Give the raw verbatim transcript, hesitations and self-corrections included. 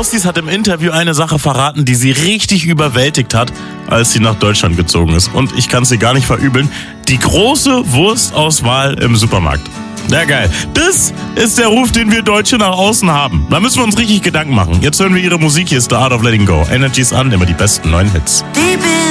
Ossis hat im Interview eine Sache verraten, die sie richtig überwältigt hat, als sie nach Deutschland gezogen ist. Und ich kann es ihr gar nicht verübeln. Die große Wurstauswahl im Supermarkt. Ja, geil. Das ist der Ruf, den wir Deutsche nach außen haben. Da müssen wir uns richtig Gedanken machen. Jetzt hören wir ihre Musik. Hier ist The Art of Letting Go. Energies an, immer die besten neuen Hits. Deep in